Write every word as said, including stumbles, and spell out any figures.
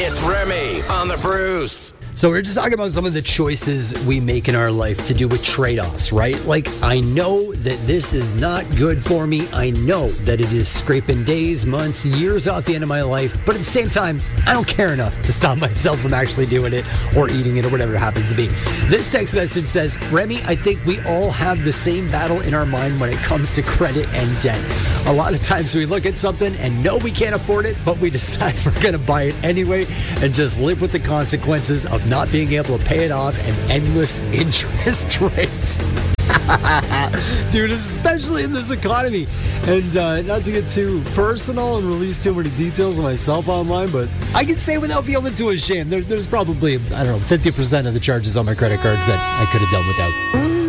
It's Remy on the Bruce. So we're just talking about some of the choices we make in our life to do with trade-offs, right? Like, I know that this is not good for me. I know that it is scraping days, months, years off the end of my life. But at the same time, I don't care enough to stop myself from actually doing it or eating it or whatever it happens to be. This text message says, Remy, I think we all have the same battle in our mind when it comes to credit and debt. A lot of times we look at something and know we can't afford it, but we decide we're going to buy it anyway and just live with the consequences of not being able to pay it off and endless interest rates. Dude, especially in this economy. And uh, not to get too personal and release too many details of myself online, but I can say without feeling too ashamed, there, there's probably, I don't know, fifty percent of the charges on my credit cards that I could have done without.